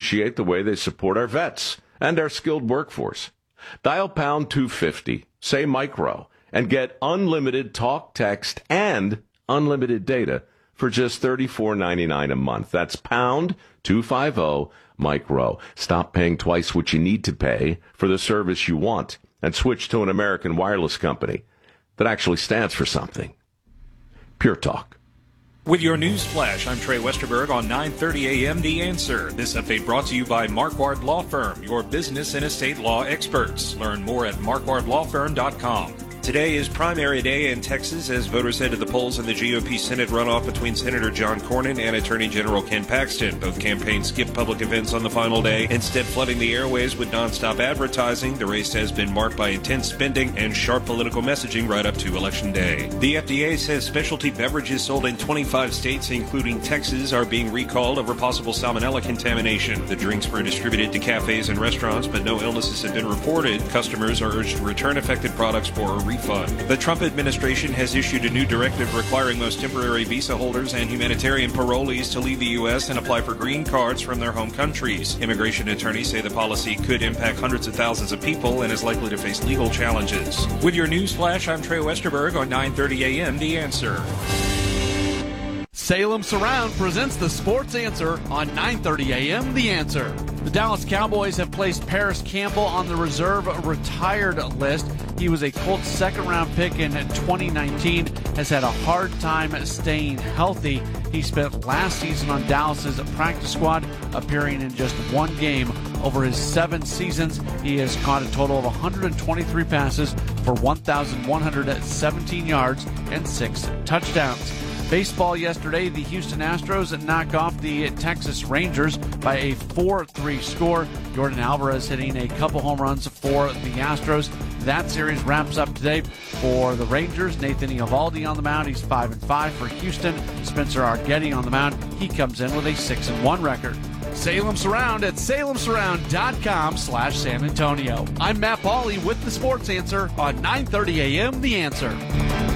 appreciate the way they support our vets and our skilled workforce. Dial pound 250, say micro, and get unlimited talk, text, and unlimited data for just $34.99 a month. That's pound 250 micro. Stop paying twice what you need to pay for the service you want and switch to an American wireless company that actually stands for something. Pure Talk. With your news flash, I'm Trey Westerberg on 9:30 a.m. The Answer. This update brought to you by Marquardt Law Firm, your business and estate law experts. Learn more at marquardtlawfirm.com. Today is primary day in Texas as voters head to the polls in the GOP Senate runoff between Senator John Cornyn and Attorney General Ken Paxton. Both campaigns skipped public events on the final day, instead flooding the airways with nonstop advertising. The race has been marked by intense spending and sharp political messaging right up to Election Day. The FDA says specialty beverages sold in 25 states, including Texas, are being recalled over possible salmonella contamination. The drinks were distributed to cafes and restaurants, but no illnesses have been reported. Customers are urged to return affected products for a refund. The Trump administration has issued a new directive requiring most temporary visa holders and humanitarian parolees to leave the U.S. and apply for green cards from their home countries. Immigration attorneys say the policy could impact hundreds of thousands of people and is likely to face legal challenges. With your news flash, I'm Trey Westerberg on 9:30 a.m. The Answer. Salem Surround presents the Sports Answer on 9:30 a.m. The Answer. The Dallas Cowboys have placed Paris Campbell on the reserve retired list. He was a Colts second-round pick in 2019, has had a hard time staying healthy. He spent last season on Dallas's practice squad, appearing in just one game. Over his 7 seasons, he has caught a total of 123 passes for 1,117 yards and 6 touchdowns. Baseball yesterday, the Houston Astros knock off the Texas Rangers by a 4-3 score. Jordan Alvarez hitting a couple home runs for the Astros. That series wraps up today for the Rangers. Nathan Eovaldi on the mound. He's 5-5 for Houston. Spencer Arguetti on the mound. He comes in with a 6-1 record. Salem Surround at salemsurround.com/San Antonio. I'm Matt Pauley with the Sports Answer on 9:30 a.m. The Answer.